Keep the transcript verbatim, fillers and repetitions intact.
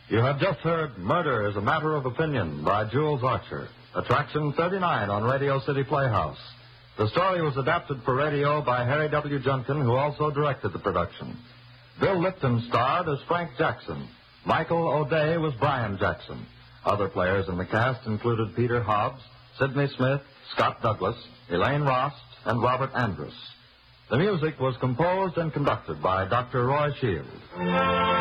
You have just heard Murder is a Matter of Opinion by Jules Archer, Attraction thirty-nine on Radio City Playhouse. The story was adapted for radio by Harry W. Junkin, who also directed the production. Bill Lipton starred as Frank Jackson. Michael O'Day was Brian Jackson. Other players in the cast included Peter Hobbs, Sidney Smith, Scott Douglas, Elaine Rost, and Robert Andrus. The music was composed and conducted by Doctor Roy Shields.